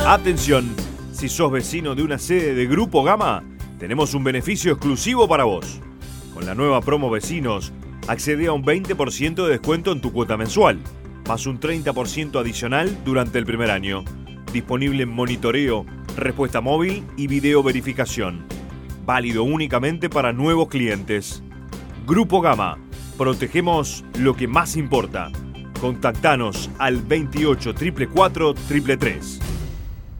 Atención, si sos vecino de una sede de Grupo Gama, tenemos un beneficio exclusivo para vos. Con la nueva promo Vecinos, accede a un 20% de descuento en tu cuota mensual, más un 30% adicional durante el primer año. Disponible en monitoreo, respuesta móvil y video verificación. Válido únicamente para nuevos clientes. Grupo Gama, protegemos lo que más importa. Contactanos al 28 444 333.